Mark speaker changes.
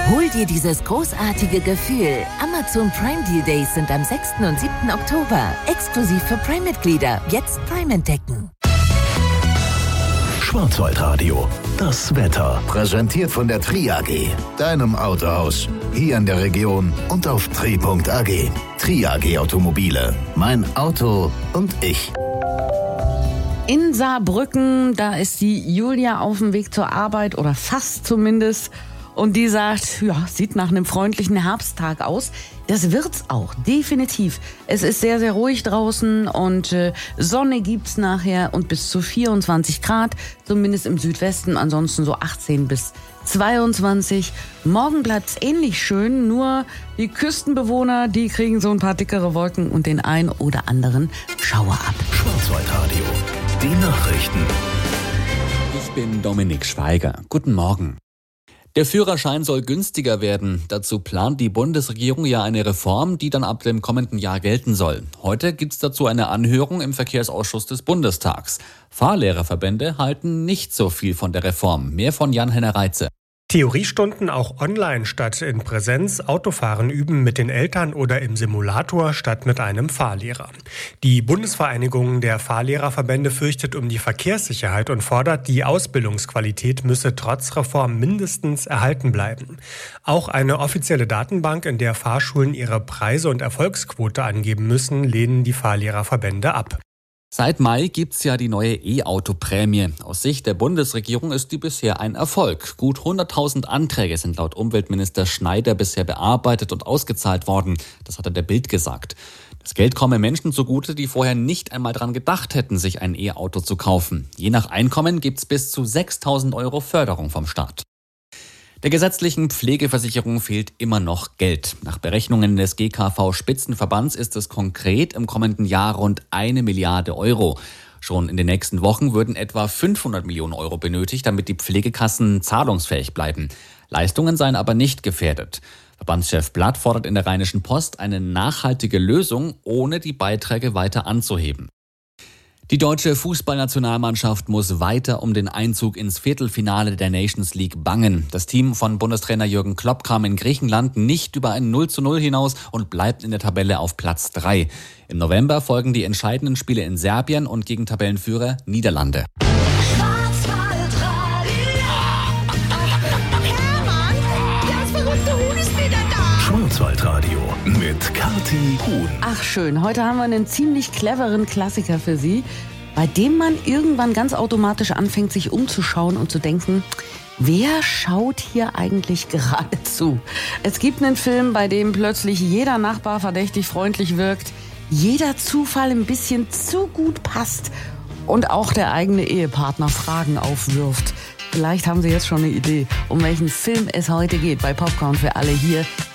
Speaker 1: Hol dir dieses großartige Gefühl. Amazon Prime Deal Days sind am 6. und 7. Oktober. Exklusiv für Prime-Mitglieder. Jetzt Prime entdecken.
Speaker 2: Schwarzwaldradio, das Wetter. Präsentiert von der Tri AG, deinem Autohaus. Hier in der Region und auf tri.ag. Tri AG Automobile. Mein Auto und ich.
Speaker 3: In Saarbrücken, da ist die Julia auf dem Weg zur Arbeit oder fast zumindest. Und die sagt, ja, sieht nach einem freundlichen Herbsttag aus. Das wird's auch, definitiv. Es ist sehr, sehr ruhig draußen und Sonne gibt's nachher und bis zu 24 Grad, zumindest im Südwesten, ansonsten so 18 bis 22. Morgen bleibt's ähnlich schön, nur die Küstenbewohner, die kriegen so ein paar dickere Wolken und den ein oder anderen Schauer ab.
Speaker 2: Schwarzwaldradio, die Nachrichten.
Speaker 4: Ich bin Dominik Schweiger. Guten Morgen. Der Führerschein soll günstiger werden. Dazu plant die Bundesregierung ja eine Reform, die dann ab dem kommenden Jahr gelten soll. Heute gibt's dazu eine Anhörung im Verkehrsausschuss des Bundestags. Fahrlehrerverbände halten nicht so viel von der Reform. Mehr von Jan-Henner Reitze.
Speaker 5: Theoriestunden auch online statt in Präsenz, Autofahren üben mit den Eltern oder im Simulator statt mit einem Fahrlehrer. Die Bundesvereinigung der Fahrlehrerverbände fürchtet um die Verkehrssicherheit und fordert, die Ausbildungsqualität müsse trotz Reform mindestens erhalten bleiben. Auch eine offizielle Datenbank, in der Fahrschulen ihre Preise und Erfolgsquote angeben müssen, lehnen die Fahrlehrerverbände ab.
Speaker 4: Seit Mai gibt's ja die neue E-Auto-Prämie. Aus Sicht der Bundesregierung ist die bisher ein Erfolg. Gut 100.000 Anträge sind laut Umweltminister Schneider bisher bearbeitet und ausgezahlt worden. Das hat er der Bild gesagt. Das Geld komme Menschen zugute, die vorher nicht einmal dran gedacht hätten, sich ein E-Auto zu kaufen. Je nach Einkommen gibt's bis zu 6.000 € Förderung vom Staat. Der gesetzlichen Pflegeversicherung fehlt immer noch Geld. Nach Berechnungen des GKV-Spitzenverbands ist es konkret im kommenden Jahr rund 1 Milliarde €. Schon in den nächsten Wochen würden etwa 500 Millionen € benötigt, damit die Pflegekassen zahlungsfähig bleiben. Leistungen seien aber nicht gefährdet. Verbandschef Blatt fordert in der Rheinischen Post eine nachhaltige Lösung, ohne die Beiträge weiter anzuheben. Die deutsche Fußballnationalmannschaft muss weiter um den Einzug ins Viertelfinale der Nations League bangen. Das Team von Bundestrainer Jürgen Klopp kam in Griechenland nicht über ein 0:0 hinaus und bleibt in der Tabelle auf Platz 3. Im November folgen die entscheidenden Spiele in Serbien und gegen Tabellenführer Niederlande.
Speaker 2: Schwarzwaldradio mit Kathi Huhn.
Speaker 3: Ach schön, heute haben wir einen ziemlich cleveren Klassiker für Sie, bei dem man irgendwann ganz automatisch anfängt, sich umzuschauen und zu denken, wer schaut hier eigentlich gerade zu? Es gibt einen Film, bei dem plötzlich jeder Nachbar verdächtig freundlich wirkt, jeder Zufall ein bisschen zu gut passt und auch der eigene Ehepartner Fragen aufwirft. Vielleicht haben Sie jetzt schon eine Idee, um welchen Film es heute geht bei Popcorn für alle hier